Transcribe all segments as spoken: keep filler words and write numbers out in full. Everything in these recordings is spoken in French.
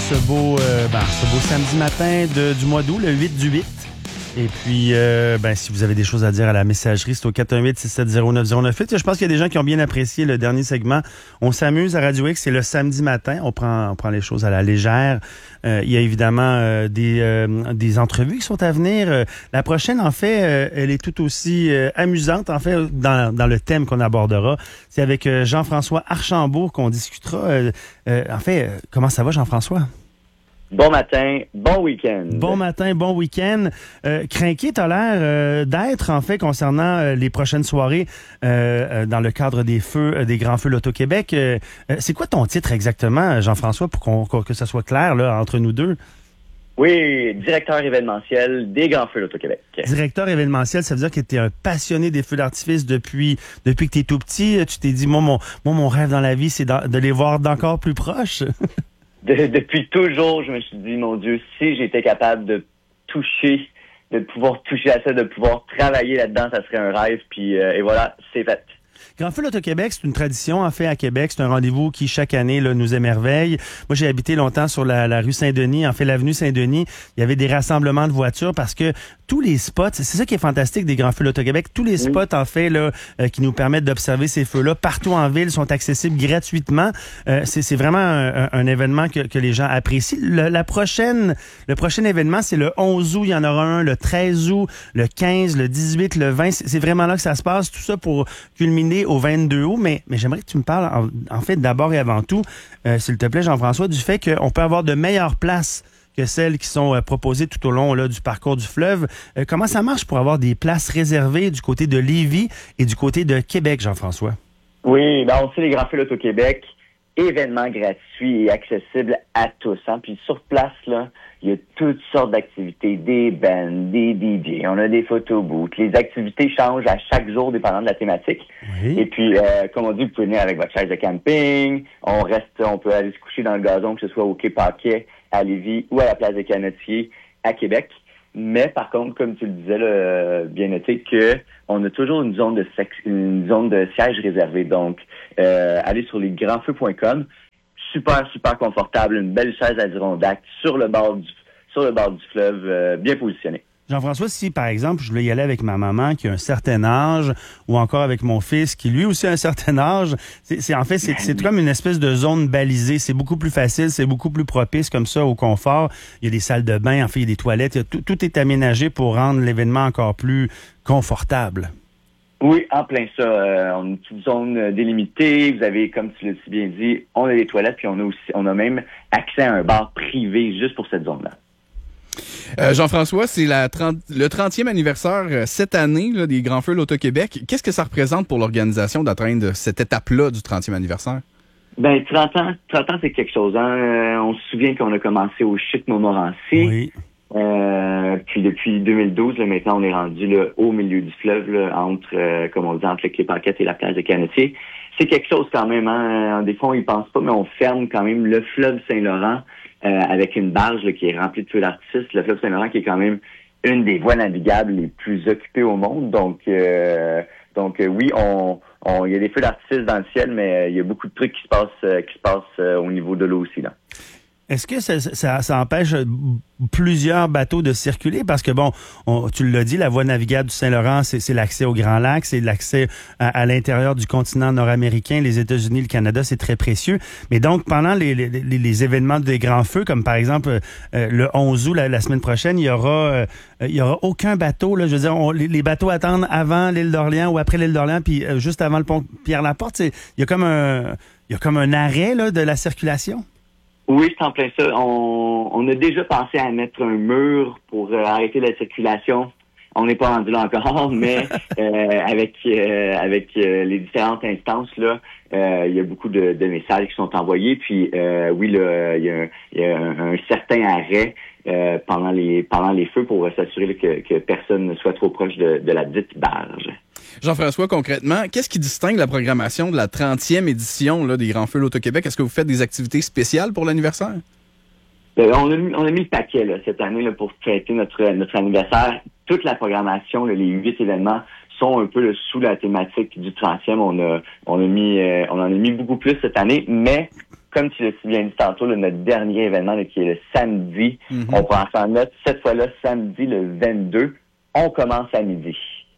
ce beau, euh, ben, ce beau samedi matin de, du mois d'août, le huit du huit. Et puis, euh, ben, si vous avez des choses à dire à la messagerie, c'est au quatre un huit, six sept zéro, neuf zéro neuf huit. Je pense qu'il y a des gens qui ont bien apprécié le dernier segment. On s'amuse à Radio X, c'est le samedi matin. On prend, on prend les choses à la légère. Euh, il y a évidemment euh, des, euh, des entrevues qui sont à venir. Euh, la prochaine, en fait, euh, elle est tout aussi euh, amusante, en fait, dans, dans le thème qu'on abordera. C'est avec euh, Jean-François Archambault qu'on discutera. Euh, euh, en fait, euh, comment ça va, Jean-François? Bon matin, bon week-end. Bon matin, bon week-end. Euh, crinqué, t'as l'air euh, d'être, en fait, concernant euh, les prochaines soirées euh, euh, dans le cadre des feux, euh, des Grands Feux Loto-Québec. Euh, euh, c'est quoi ton titre exactement, Jean-François, pour qu'on, qu'on, que ça soit clair là entre nous deux? Oui, directeur événementiel des Grands Feux Loto-Québec. Directeur événementiel, ça veut dire que tu es un passionné des feux d'artifice depuis depuis que tu es tout petit. Tu t'es dit, moi, mon, moi, mon rêve dans la vie, c'est de, de les voir d'encore plus proches. De, depuis toujours, je me suis dit, mon Dieu, si j'étais capable de toucher, de pouvoir toucher à ça, de pouvoir travailler là-dedans, ça serait un rêve. Puis euh, et voilà, c'est fait. Grand Feu Loto-Québec, c'est une tradition, en fait, à Québec. C'est un rendez-vous qui, chaque année, là, nous émerveille. Moi, j'ai habité longtemps sur la, la rue Saint-Denis, en fait, l'avenue Saint-Denis. Il y avait des rassemblements de voitures parce que tous les spots, c'est ça qui est fantastique des Grands Feux Loto-Québec, tous les spots, oui. en fait, là, euh, qui nous permettent d'observer ces feux-là, partout en ville, sont accessibles gratuitement. Euh, c'est, c'est vraiment un, un événement que, que les gens apprécient. Le, la prochaine, le prochain événement, c'est le onze août. Il y en aura un le treize août, le quinze, le dix-huit, le vingt. C'est, c'est vraiment là que ça se passe. Tout ça pour culminer au vingt-deux août, mais, mais j'aimerais que tu me parles, en, en fait, d'abord et avant tout, euh, s'il te plaît, Jean-François, du fait qu'on peut avoir de meilleures places que celles qui sont euh, proposées tout au long là, du parcours du fleuve. Euh, comment ça marche pour avoir des places réservées du côté de Lévis et du côté de Québec, Jean-François? Oui, ben on sait les Grands Feux Loto-Québec, événement gratuit et accessible à tous. Hein? Puis sur place, là, il y a toutes sortes d'activités, des bands, des D J, on a des photobooths. Les activités changent à chaque jour dépendant de la thématique. Oui. Et puis, euh, comme on dit, vous pouvez venir avec votre chaise de camping. On reste, on peut aller se coucher dans le gazon, que ce soit au Quai Paquet, à Lévis ou à la place des Canotiers à Québec. Mais par contre, comme tu le disais, là, bien noté, que on a toujours une zone de sex, une zone de siège réservée. Donc, euh, allez sur les grands feux point com. Super, super confortable, une belle chaise Adirondack sur le bord du, sur le bord du fleuve, euh, bien positionné. Jean-François, si par exemple, je voulais y aller avec ma maman qui a un certain âge, ou encore avec mon fils qui lui aussi a un certain âge, c'est, c'est en fait, c'est, c'est comme une espèce de zone balisée. C'est beaucoup plus facile, c'est beaucoup plus propice comme ça au confort. Il y a des salles de bain, en fait, il y a des toilettes, il y a tout, tout est aménagé pour rendre l'événement encore plus confortable. Oui, en plein ça. Euh, on a une petite zone délimitée. Vous avez, comme tu l'as si bien dit, on a des toilettes, puis on a aussi, on a même accès à un bar privé juste pour cette zone-là. Euh, Jean-François, c'est la trente, le trentième anniversaire euh, cette année là, des Grands Feux Loto-Québec. Qu'est-ce que ça représente pour l'organisation d'atteindre cette étape-là du trentième anniversaire? Ben, trente ans, trente ans, c'est quelque chose. Hein? Euh, on se souvient qu'on a commencé au Chic Montmorency. Oui. Euh, puis depuis deux mille douze, là, maintenant, on est rendu là, au milieu du fleuve, là, entre, euh, comme on dit, entre le Quai Paquette et la place des Canotiers. C'est quelque chose quand même. Hein? Des fois, on y pense pas, mais on ferme quand même le fleuve Saint-Laurent euh, avec une barge là, qui est remplie de feux d'artifice. Le fleuve Saint-Laurent qui est quand même une des voies navigables les plus occupées au monde. Donc, euh, donc euh, oui, on, on, il y a des feux d'artifice dans le ciel, mais euh, il y a beaucoup de trucs qui se passent, euh, qui se passent euh, au niveau de l'eau aussi là. Est-ce que ça, ça, ça empêche plusieurs bateaux de circuler? Parce que, bon, on, tu l'as dit, la voie navigable du Saint-Laurent, c'est, c'est l'accès au Grand Lac, c'est l'accès à, à l'intérieur du continent nord-américain, les États-Unis, le Canada, c'est très précieux. Mais donc, pendant les, les, les événements des grands feux, comme par exemple euh, le onze août, la, la semaine prochaine, il y aura euh, il y aura aucun bateau. Là, je veux dire, on, les, les bateaux attendent avant l'île d'Orléans ou après l'île d'Orléans, puis euh, juste avant le pont Pierre-Laporte. C'est, il y a comme un, il y a comme un arrêt là, de la circulation. Oui, c'est en plein ça. On, on a déjà pensé à mettre un mur pour euh, arrêter la circulation. On n'est pas rendu là encore, mais euh, avec euh, avec euh, les différentes instances là, euh, il y a beaucoup de, de messages qui sont envoyés. Puis euh, oui, là, il y a, un, il y a un, un certain arrêt euh, pendant les pendant les feux pour s'assurer là, que, que personne ne soit trop proche de, de la dite barge. Jean-François, concrètement, qu'est-ce qui distingue la programmation de la trentième édition là, des Grands Feux Loto-Québec? Est-ce que vous faites des activités spéciales pour l'anniversaire? Ben, on, a mis, on a mis le paquet là, cette année là, pour fêter notre, notre anniversaire. Toute la programmation, là, les huit événements, sont un peu là, sous la thématique du trentième. On a, on a mis, euh, on en a mis beaucoup plus cette année, mais comme tu l'as si bien dit tantôt, là, notre dernier événement là, qui est le samedi, mm-hmm. on prend ça en note. Cette fois-là, samedi le vingt-deux, on commence à midi.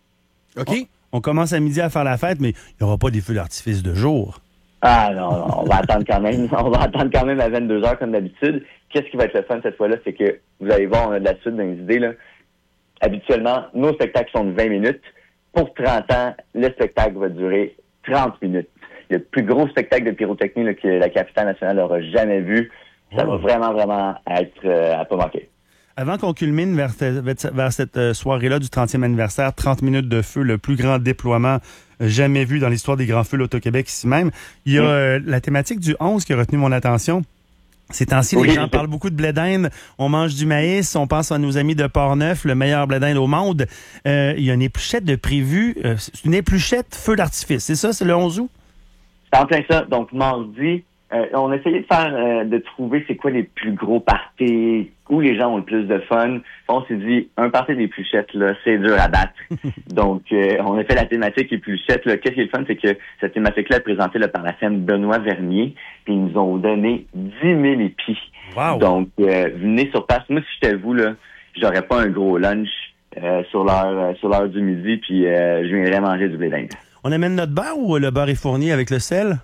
OK. On, on commence à midi à faire la fête, mais il n'y aura pas des feux d'artifice de jour. Ah non, non, on va attendre quand même. On va attendre quand même à vingt-deux heures comme d'habitude. Qu'est-ce qui va être le fun cette fois-là, c'est que vous allez voir, on a de la suite dans les idées. Là. Habituellement, nos spectacles sont de vingt minutes. Pour trente ans, le spectacle va durer trente minutes. Le plus gros spectacle de pyrotechnie là, que la capitale nationale n'aura jamais vu. Ça va vraiment, vraiment être euh, à pas manquer. Avant qu'on culmine vers, vers cette soirée-là du trentième anniversaire, trente minutes de feu, le plus grand déploiement jamais vu dans l'histoire des grands feux l'Auto-Québec ici même, il y a oui. euh, la thématique du onze qui a retenu mon attention. Ces temps-ci, oui. les gens parlent beaucoup de blé d'Inde. On mange du maïs. On pense à nos amis de Portneuf, le meilleur blé d'Inde au monde. Euh, il y a une épluchette de prévu. Euh, c'est une épluchette feu d'artifice. C'est ça? C'est le onze août? C'est en plein ça. Donc, mardi, euh, on essayait de faire, euh, de trouver c'est quoi les plus gros parties, où les gens ont le plus de fun. On s'est dit, un party d'épluchette, là, c'est dur à battre. Donc, euh, on a fait la thématique épluchette, là. Qu'est-ce qui est le fun, c'est que cette thématique-là est présentée là, par la scène Benoît Vernier, puis ils nous ont donné dix mille épis. Wow. Donc, euh, venez sur place. Moi, si j'étais vous, là, j'aurais pas un gros lunch euh, sur l'heure euh, sur l'heure du midi, puis euh, je viendrais manger du blé d'Inde. On amène notre beurre ou le beurre est fourni avec le sel?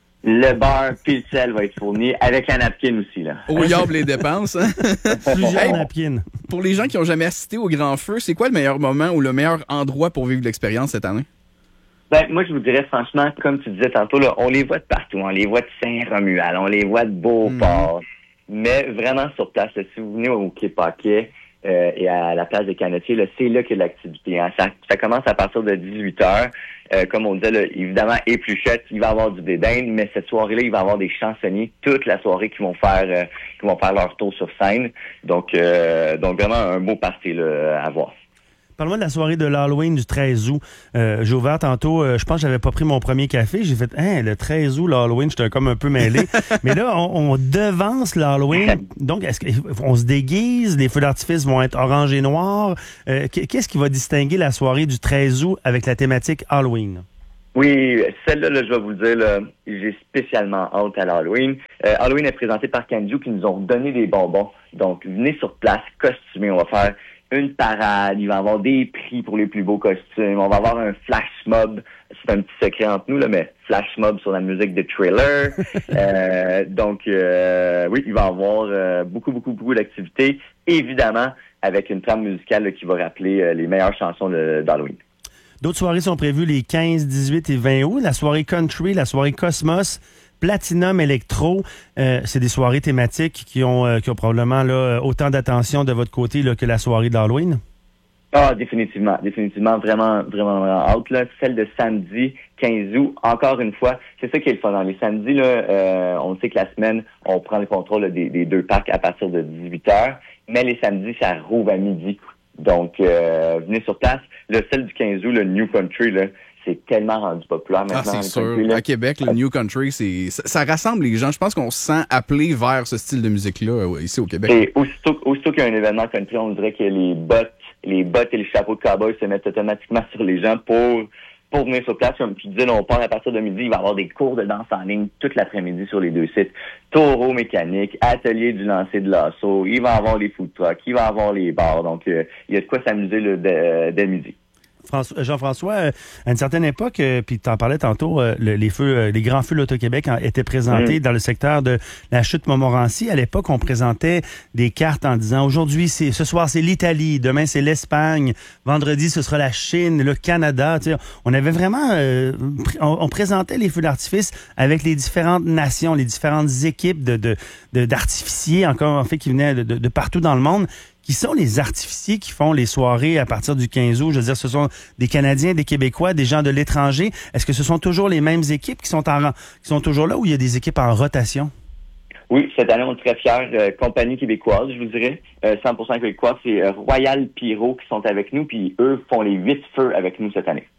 Le beurre puis le sel va être fourni avec la napkin aussi, là. Au yable les dépenses, hein? Plusieurs hey, napkins. Pour les gens qui n'ont jamais assisté au Grand Feu, c'est quoi le meilleur moment ou le meilleur endroit pour vivre l'expérience cette année? Ben, moi, je vous dirais franchement, comme tu disais tantôt, là, on les voit de partout. On les voit de Saint-Romuald, on les voit de Beauport. Mm. Mais vraiment sur place, là, si vous venez au Quai Paquet euh, et à la place des Canotiers, là, c'est là qu'il y a de l'activité. Hein. Ça, ça commence à partir de dix-huit heures. Euh, comme on disait, là, évidemment, épluchette, il va y avoir du blé d'Inde, mais cette soirée-là, il va y avoir des chansonniers toute la soirée qui vont faire euh, qui vont faire leur tour sur scène. Donc, euh, donc vraiment un beau party là, à voir. Parle-moi de la soirée de l'Halloween du treize août. Euh, j'ai ouvert tantôt, euh, je pense que j'avais pas pris mon premier café. J'ai fait, hein, le treize août, l'Halloween, j'étais comme un peu mêlé. Mais là, on, on devance l'Halloween. Donc, est-ce qu'on se déguise? Les feux d'artifice vont être orange et noir. Euh, qu'est-ce qui va distinguer la soirée du treize août avec la thématique Halloween? Oui, celle-là, là, je vais vous le dire, là, j'ai spécialement hâte à l'Halloween. Euh, Halloween est présenté par Candiou qui nous ont donné des bonbons. Donc, venez sur place, costumés. On va faire une parade, il va y avoir des prix pour les plus beaux costumes, on va avoir un flash mob, c'est un petit secret entre nous, là, mais flash mob sur la musique de Thriller. euh, donc, euh, oui, il va y avoir euh, beaucoup, beaucoup, beaucoup d'activités, évidemment, avec une trame musicale là, qui va rappeler euh, les meilleures chansons de, d'Halloween. D'autres soirées sont prévues les quinze, dix-huit et vingt août. La soirée country, la soirée Cosmos, Platinum Electro, euh, c'est des soirées thématiques qui ont, euh, qui ont probablement là, autant d'attention de votre côté là, que la soirée d'Halloween. Ah, définitivement, définitivement, vraiment, vraiment, vraiment hâte, là. Celle de samedi, quinze août, encore une fois, c'est ça qui est le fun. Dans les samedis, là, euh, on sait que la semaine, on prend le contrôle là, des, des deux parcs à partir de dix-huit heures, mais les samedis, ça rouvre à midi. Donc, euh, venez sur place. Le celle du quinze août, le New Country, là, c'est tellement rendu populaire maintenant. Ah, c'est sûr. Country, à Québec, le New Country, c'est ça, ça rassemble les gens. Je pense qu'on se sent appelé vers ce style de musique-là ouais, ici au Québec. Et aussitôt, aussitôt qu'il y a un événement country, on dirait que les bottes, les bottes et les chapeaux de cowboy se mettent automatiquement sur les gens pour pour venir sur place. Comme tu disais, là, on part à partir de midi, il va y avoir des cours de danse en ligne toute l'après-midi sur les deux sites. Taureau mécanique, atelier du lancer de lasso, il va y avoir les food trucks, il va y avoir les bars. Donc, euh, il y a de quoi s'amuser là, dès, dès midi. François, Jean-François, euh, à une certaine époque, euh, puis tu en parlais tantôt, euh, le, les feux, euh, les grands feux de l'Auto-Québec en, étaient présentés mmh. dans le secteur de la chute Montmorency. À l'époque, on présentait des cartes en disant aujourd'hui, c'est ce soir, c'est l'Italie, demain, c'est l'Espagne, vendredi, ce sera la Chine, le Canada. Tu sais, on avait vraiment, euh, on, on présentait les feux d'artifice avec les différentes nations, les différentes équipes de, de, de d'artificiers, encore en fait, qui venaient de, de, de partout dans le monde. Qui sont les artificiers qui font les soirées à partir du quinze août? Je veux dire, ce sont des Canadiens, des Québécois, des gens de l'étranger. Est-ce que ce sont toujours les mêmes équipes qui sont en qui sont toujours là ou il y a des équipes en rotation? Oui, cette année, on est très fiers. Euh, compagnie québécoise, je vous dirais. Euh, cent pour cent québécois, c'est euh, Royal Pyro qui sont avec nous, puis eux font les huit feux avec nous cette année.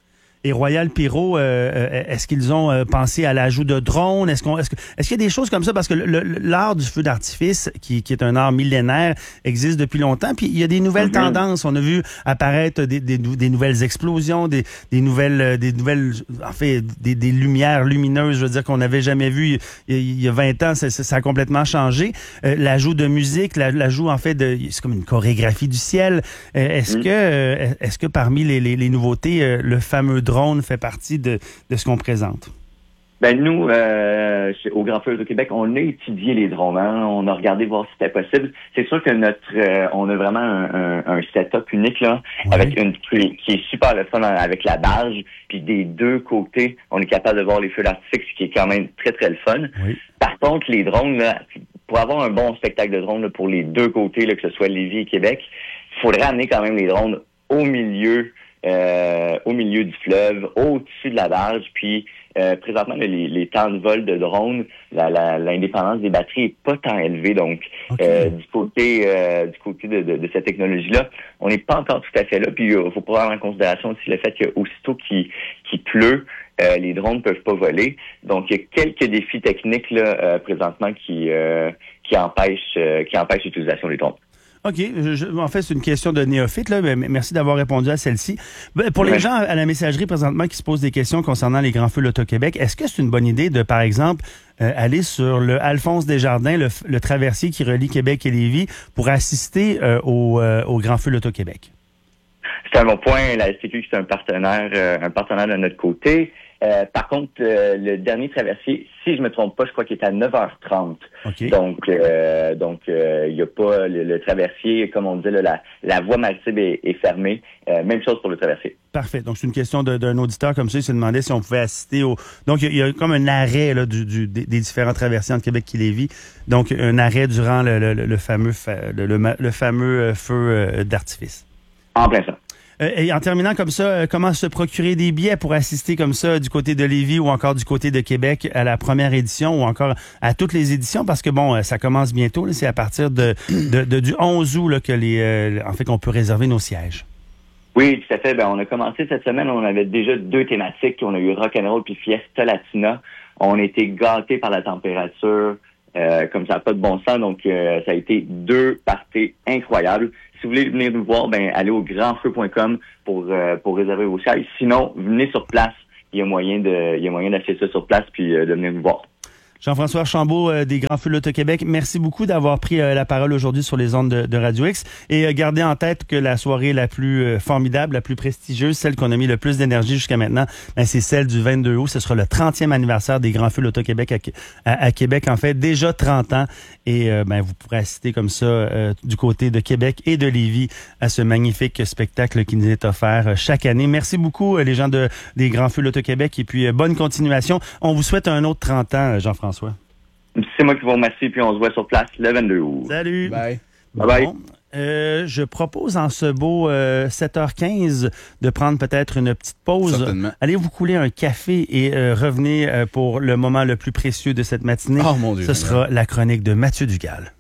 Et Royal Pyro, euh, est-ce qu'ils ont euh, pensé à l'ajout de drones? Est-ce qu'on, est-ce que, est-ce qu'il y a des choses comme ça? Parce que le, le, l'art du feu d'artifice, qui, qui est un art millénaire, existe depuis longtemps. Puis il y a des nouvelles mm-hmm. tendances. On a vu apparaître des, des, des nouvelles explosions, des, des nouvelles, des nouvelles, en fait, des, des lumières lumineuses, je veux dire, qu'on n'avait jamais vues il, il y a vingt ans. Ça, ça a complètement changé. Euh, l'ajout de musique, l'ajout, en fait, de, c'est comme une chorégraphie du ciel. Euh, est-ce mm. que, euh, est-ce que parmi les, les, les nouveautés, euh, le fameux drone fait partie de, de ce qu'on présente? Ben nous, euh, au Grand Feu Auto-Québec, on a étudié les drones. Hein? On a regardé voir si c'était possible. C'est sûr que notre, euh, on a vraiment un, un, un setup unique là, oui. avec une qui, qui est super le fun avec la barge. Puis des deux côtés, on est capable de voir les feux d'artifice, ce qui est quand même très très le fun. Oui. Par contre, les drones, là, pour avoir un bon spectacle de drones là, pour les deux côtés, là, que ce soit Lévis et Québec, il faudrait amener quand même les drones au milieu. Euh, au milieu du fleuve, au-dessus de la barge, puis euh, présentement les, les temps de vol de drones, la, la, l'indépendance des batteries est pas tant élevée, donc okay. euh, du côté euh, du côté de, de, de cette technologie-là, on n'est pas encore tout à fait là, puis il euh, faut prendre en considération aussi le fait qu'aussitôt qu'il, qu'il pleut, euh, les drones ne peuvent pas voler, donc il y a quelques défis techniques là euh, présentement qui euh, qui empêchent euh, qui empêchent l'utilisation des drones. OK. Je, en fait, c'est une question de néophyte, là. Mais merci d'avoir répondu à celle-ci. Pour les ouais. gens à la messagerie présentement qui se posent des questions concernant les Grands Feux l'Auto-Québec, est-ce que c'est une bonne idée de, par exemple, euh, aller sur le Alphonse Desjardins, le, le traversier qui relie Québec et Lévis, pour assister euh, au, euh, au Grands Feux l'Auto-Québec? C'est un bon point. La S T Q, c'est un partenaire, euh, un partenaire de notre côté. Euh, par contre, euh, le dernier traversier, si je me trompe pas, je crois qu'il est à neuf heures trente. Okay. Donc, euh, donc, il euh, y a pas le, le traversier, comme on disait, là, la, la voie maritime est, est fermée. Euh, même chose pour le traversier. Parfait. Donc, c'est une question de, d'un auditeur comme ça. Il se demandait si on pouvait assister au. Donc, il y, y a comme un arrêt là du, du des, des différents traversiers entre Québec et Lévis. Donc, un arrêt durant le, le, le fameux fa... le, le, le fameux feu d'artifice. En plein ça. Et en terminant comme ça, comment se procurer des billets pour assister comme ça du côté de Lévis ou encore du côté de Québec à la première édition ou encore à toutes les éditions? Parce que bon, ça commence bientôt. Là, c'est à partir de, de, de du onze août là, que les, euh, en fait, qu'on peut réserver nos sièges. Oui, tout à fait. Ben, on a commencé cette semaine. On avait déjà deux thématiques. On a eu Rock'n'Roll puis Fiesta Latina. On a été gâtés par la température. Euh, comme ça n'a pas de bon sens, donc euh, ça a été deux parties incroyables. Si vous voulez venir nous voir, ben allez au grand feu point com pour euh, pour réserver vos sièges. Sinon, venez sur place. Il y a moyen de il y a moyen d'acheter ça sur place puis euh, de venir nous voir. Jean-François Archambault euh, des Grands Feux l'Auto-Québec, merci beaucoup d'avoir pris euh, la parole aujourd'hui sur les ondes de, de Radio X et euh, gardez en tête que la soirée la plus euh, formidable, la plus prestigieuse, celle qu'on a mis le plus d'énergie jusqu'à maintenant, ben, c'est celle du vingt-deux août. Ce sera le trentième anniversaire des Grands Feux l'Auto-Québec à, à, à Québec, en fait, déjà trente ans et euh, ben, vous pourrez assister comme ça euh, du côté de Québec et de Lévis à ce magnifique spectacle qui nous est offert euh, chaque année. Merci beaucoup euh, les gens de, des Grands Feux l'Auto-Québec et puis euh, bonne continuation. On vous souhaite un autre trente ans, Jean-François. C'est moi qui vous remercie, puis on se voit sur place le vingt-deux août. Salut! Bye! Bon, bye! Euh, je propose en ce beau euh, sept heures quinze de prendre peut-être une petite pause. Certainement. Allez vous couler un café et euh, revenez euh, pour le moment le plus précieux de cette matinée. Oh mon Dieu! Ce sera la chronique de Mathieu Dugal.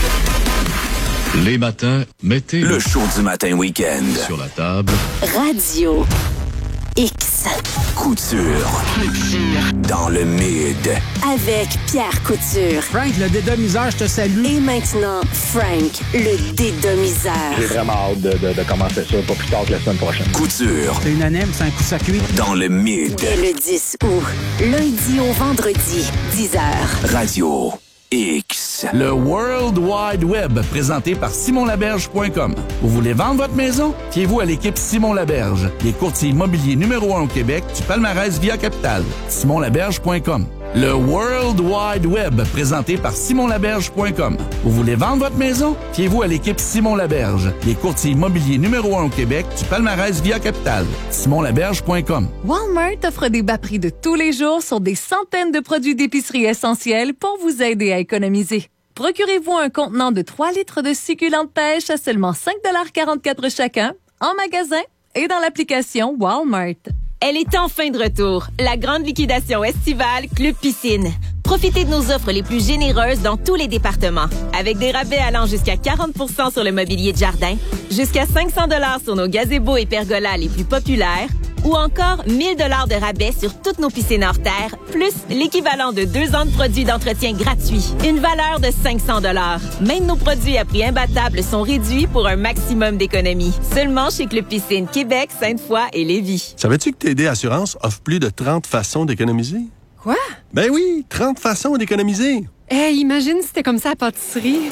Les matins, mettez le show du matin week-end sur la table. Radio X. Couture. Couture. Dans le mid. Avec Pierre Couture. Frank, le dédomiseur, je te salue. Et maintenant, Frank, le dédomiseur. J'ai vraiment hâte de, de, de commencer ça, pas plus tard que la semaine prochaine. Couture. C'est unanime, c'est un coup de circuit. Dans le mid. Dès le dix août. Lundi au vendredi, dix heures. Radio X. Le World Wide Web, présenté par Simon Laberge point com. Vous voulez vendre votre maison? Fiez-vous à l'équipe Simon Laberge, les courtiers immobiliers numéro un au Québec du palmarès Via Capital. Simon Laberge point com. Le World Wide Web, présenté par Simon Laberge point com. Vous voulez vendre votre maison? Fiez-vous à l'équipe Simon Laberge, les courtiers immobiliers numéro un au Québec du palmarès Via Capital. Simon Laberge point com. Walmart offre des bas prix de tous les jours sur des centaines de produits d'épicerie essentiels pour vous aider à économiser. Procurez-vous un contenant de trois litres de succulentes pêche à seulement cinq dollars quarante-quatre chacun, en magasin et dans l'application Walmart. Elle est enfin de retour, la grande liquidation estivale Club Piscine. Profitez de nos offres les plus généreuses dans tous les départements, avec des rabais allant jusqu'à quarante pour cent sur le mobilier de jardin, jusqu'à cinq cents dollars sur nos gazebos et pergolas les plus populaires, Ou encore mille dollars de rabais sur toutes nos piscines hors terre, plus l'équivalent de deux ans de produits d'entretien gratuits. Une valeur de cinq cents dollars. Même nos produits à prix imbattable sont réduits pour un maximum d'économies. Seulement chez Club Piscine Québec, Sainte-Foy et Lévis. Savais-tu que T D Assurance offre plus de trente façons d'économiser? Quoi? Ben oui, trente façons d'économiser. Eh, hey, imagine si c'était comme ça à la pâtisserie.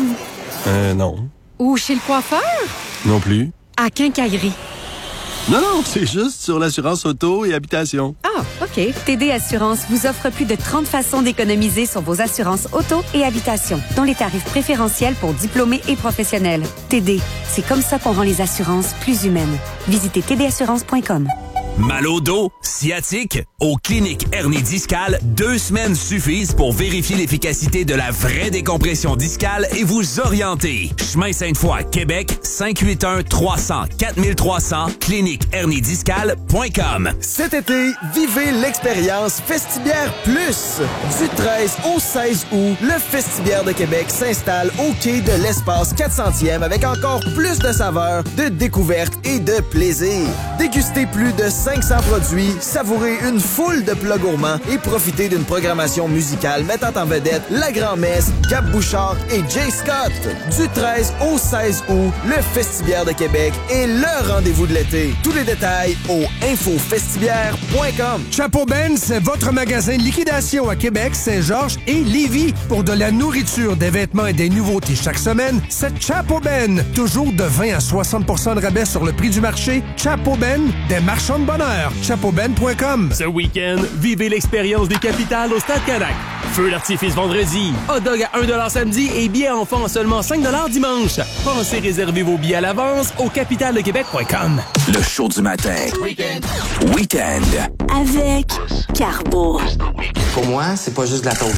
Euh, non. Ou chez le coiffeur? Non plus. À quincaillerie. Non, non, c'est juste sur l'assurance auto et habitation. Ah, OK. T D Assurance vous offre plus de trente façons d'économiser sur vos assurances auto et habitation, dont les tarifs préférentiels pour diplômés et professionnels. T D, c'est comme ça qu'on rend les assurances plus humaines. Visitez t d assurance point com. Mal au dos, sciatique, aux cliniques hernie discale, deux semaines suffisent pour vérifier l'efficacité de la vraie décompression discale et vous orienter. Chemin Sainte-Foy, Québec, cinq huit un trois cents quatre trois cents, clinique hernie discale point com. Cet été, vivez l'expérience Festibière Plus. Du treize au seize août, le Festibière de Québec s'installe au quai de l'espace quatre centième avec encore plus de saveurs, de découvertes et de plaisir. Dégustez plus de cinq cents produits, savourez une foule de plats gourmands et profitez d'une programmation musicale mettant en vedette La Grand-Messe, Gab Bouchard et Jay Scott. Du treize au seize août, le Festibière de Québec est le rendez-vous de l'été. Tous les détails au info festibière point com. Chapeau Ben, c'est votre magasin de liquidation à Québec, Saint-Georges et Lévis. Pour de la nourriture, des vêtements et des nouveautés chaque semaine, c'est Chapeau Ben. Toujours de vingt à soixante pour cent de rabais sur le prix du marché. Chapeau Ben, des marchands de bonheur. chapeau ben point com. Ce week-end, vivez l'expérience des capitales au Stade Canac. Feu d'artifice vendredi, hot dog à un dollar samedi et billets enfants à seulement cinq dollars dimanche. Pensez réserver vos billets à l'avance au capital de québec point com. Le show du matin. Week-end. Week-end. Avec Carbo. Pour moi, c'est pas juste de la taupe.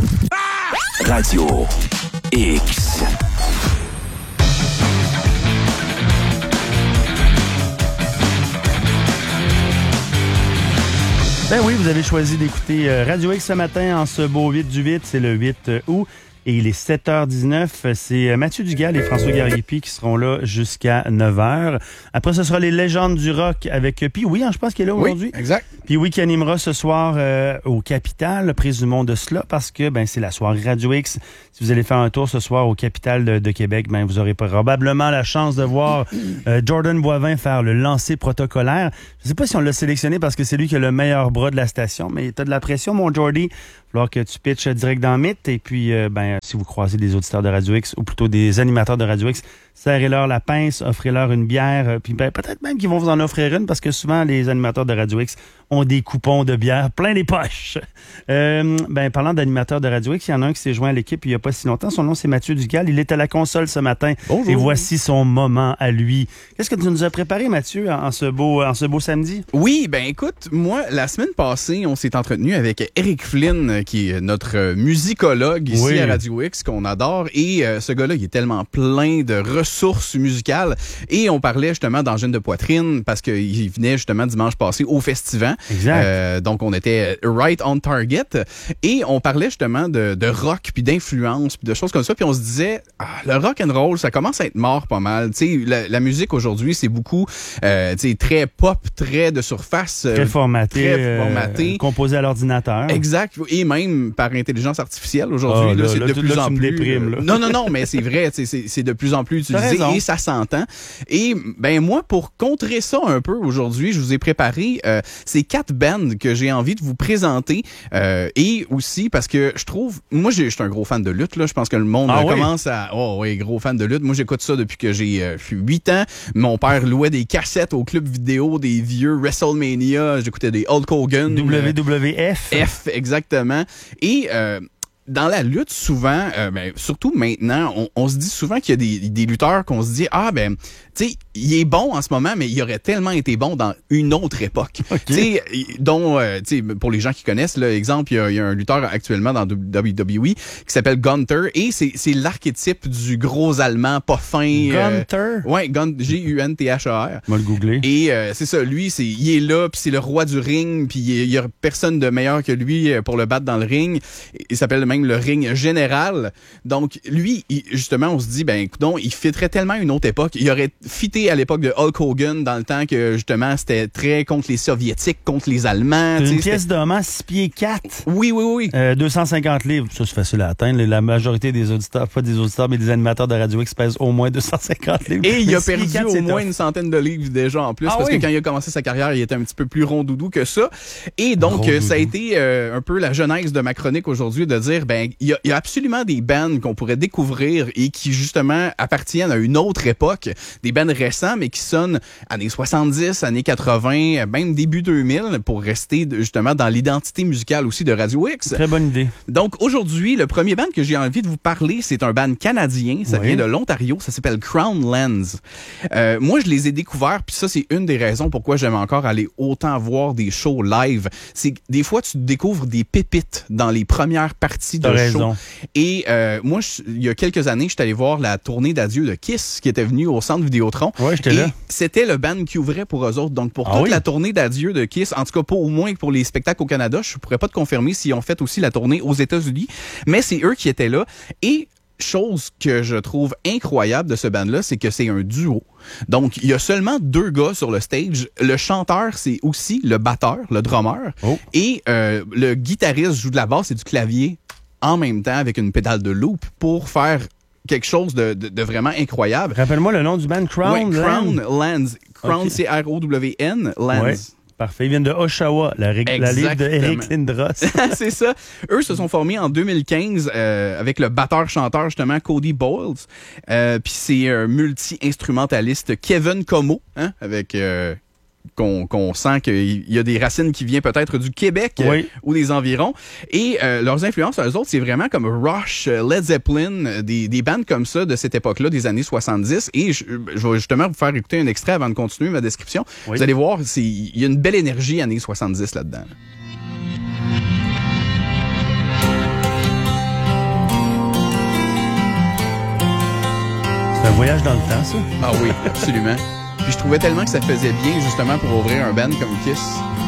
Radio X. Ben oui, vous avez choisi d'écouter Radio X ce matin en ce beau huit du huit, c'est le huit août. Et il est sept heures dix-neuf. C'est Mathieu Dugal et François Garipi qui seront là jusqu'à neuf heures. Après, ce sera les légendes du rock avec Pee-Wee, hein, je pense qu'il est là aujourd'hui. Oui, exact. Pee-Wee qui animera ce soir euh, au Capitale, présumons de cela, parce que ben c'est la soirée Radio X. Si vous allez faire un tour ce soir au Capitale de, de Québec, ben vous aurez probablement la chance de voir euh, Jordan Boivin faire le lancer protocolaire. Je sais pas si on l'a sélectionné parce que c'est lui qui a le meilleur bras de la station, mais t'as de la pression, mon Jordy. Il va falloir que tu pitches direct dans le mythe. Et puis, euh, ben, si vous croisez des auditeurs de Radio X, ou plutôt des animateurs de Radio X, serrez-leur la pince, offrez-leur une bière, euh, puis ben, peut-être même qu'ils vont vous en offrir une, parce que souvent, les animateurs de Radio X ont des coupons de bière plein les poches. Euh, ben, parlant d'animateurs de Radio X, il y en a un qui s'est joint à l'équipe il n'y a pas si longtemps. Son nom, c'est Mathieu Dugal. Il est à la console ce matin. Bonjour. Et voici son moment à lui. Qu'est-ce que tu nous as préparé, Mathieu, en ce beau, en ce beau samedi? Oui, ben écoute, moi, la semaine passée, on s'est entretenu avec Eric Flynn, qui est notre musicologue ici oui. à Radio X, qu'on adore. Et euh, ce gars-là, il est tellement plein de ressources musicales. Et on parlait justement d'angine de poitrine parce qu'il venait justement dimanche passé au Festivant. Exact. Euh, donc, on était right on target. Et on parlait justement de, de rock, puis d'influence, puis de choses comme ça. Puis on se disait, ah, le rock and roll, ça commence à être mort pas mal. Tu sais, la, la musique aujourd'hui, c'est beaucoup euh, tu sais, très pop, très de surface. Très formaté. Très formaté. Euh, composé à l'ordinateur. Exact. Et même par intelligence artificielle aujourd'hui. Oh, là, là, c'est là, de là, plus là, en tu plus. Me déprimes, là. Non, non, non, mais c'est vrai. C'est, c'est de plus en plus utilisé et ça s'entend. Et ben moi, pour contrer ça un peu aujourd'hui, je vous ai préparé euh, ces quatre bands que j'ai envie de vous présenter. Euh, et aussi parce que je trouve, moi, je suis un gros fan de lutte. Là. Je pense que le monde ah, oui. commence à... Oh oui, gros fan de lutte. Moi, j'écoute ça depuis que j'ai euh, huit ans. Mon père louait des cassettes au club vidéo, des vieux WrestleMania. J'écoutais des Hulk Hogan. W W F. Euh, F, exactement. Et... Euh, dans la lutte, souvent, euh, ben, surtout maintenant, on, on se dit souvent qu'il y a des, des lutteurs qu'on se dit, ah ben, tu sais, il est bon en ce moment, mais il aurait tellement été bon dans une autre époque. Okay. Tu sais, dont, euh, tu sais, pour les gens qui connaissent, là, exemple, il y, a, il y a un lutteur actuellement dans W W E qui s'appelle Gunther, et c'est, c'est l'archétype du gros Allemand pas fin. Gunther? Euh, ouais, Gun, G U N T H E R. On va le googler. Et euh, c'est ça, lui, c'est, il est là, puis c'est le roi du ring, puis il y a personne de meilleur que lui pour le battre dans le ring. Il s'appelle même le ring général. Donc, lui, il, justement, on se dit, ben, écoute, il fitterait tellement une autre époque. Il aurait fité à l'époque de Hulk Hogan, dans le temps que, justement, c'était très contre les Soviétiques, contre les Allemands. Une pièce d'homme à six pieds quatre. Oui, oui, oui. Euh, deux cent cinquante livres. Ça, c'est facile à atteindre. La majorité des auditeurs, pas des auditeurs, mais des animateurs de Radio X pèsent au moins deux cent cinquante livres. Et il mais a perdu quatre, au moins top. une centaine de livres déjà en plus, ah, parce oui? que quand il a commencé sa carrière, il était un petit peu plus rondoudou que ça. Et donc, euh, ça a été euh, un peu la genèse de ma chronique aujourd'hui de dire, ben, il y, y a absolument des bands qu'on pourrait découvrir et qui, justement, appartiennent à une autre époque. Des bands récents, mais qui sonnent années soixante-dix, années quatre-vingts, même début deux mille, pour rester, justement, dans l'identité musicale aussi de Radio X. Très bonne idée. Donc, aujourd'hui, le premier band que j'ai envie de vous parler, c'est un band canadien. Ça oui. vient de l'Ontario. Ça s'appelle Crown Lands. Euh, moi, je les ai découverts, puis ça, c'est une des raisons pourquoi j'aime encore aller autant voir des shows live. C'est que des fois, tu découvres des pépites dans les premières parties de show. Et euh, moi, je, il y a quelques années, je suis allé voir la tournée d'adieu de Kiss qui était venue au Centre Vidéotron. Ouais, j'étais là. C'était le band qui ouvrait pour eux autres. Donc, pour ah toute oui? la tournée d'adieu de Kiss, en tout cas, pas au moins pour les spectacles au Canada, je pourrais pas te confirmer s'ils ont fait aussi la tournée aux États-Unis, mais c'est eux qui étaient là. Et chose que je trouve incroyable de ce band-là, c'est que c'est un duo. Donc, il y a seulement deux gars sur le stage. Le chanteur, c'est aussi le batteur, le drummer. Oh. Et euh, le guitariste joue de la basse et du clavier en même temps avec une pédale de loop pour faire quelque chose de, de, de vraiment incroyable. Rappelle-moi le nom du band, Crown ouais, Lands. Crown Lands. Crown, okay. c'est R O W N, Lands. Ouais. Parfait. Ils viennent de Oshawa, la, ré- la livre de Eric Lindros. C'est ça. Eux se sont formés en deux mille quinze euh, avec le batteur-chanteur, justement, Cody Boyles. Euh, Puis c'est un multi-instrumentaliste, Kevin Como, hein, avec... Euh, qu'on qu'on sent qu'il y a des racines qui viennent peut-être du Québec oui. euh, ou des environs. Et euh, leurs influences, eux autres, c'est vraiment comme Rush, Led Zeppelin, des, des bandes comme ça de cette époque-là, des années soixante-dix. Et je, je vais justement vous faire écouter un extrait avant de continuer ma description. Oui. Vous allez voir, il y a une belle énergie années soixante-dix là-dedans. C'est un voyage dans le temps, ça? Ah oui, absolument. Puis je trouvais tellement que ça faisait bien, justement, pour ouvrir un band comme Kiss.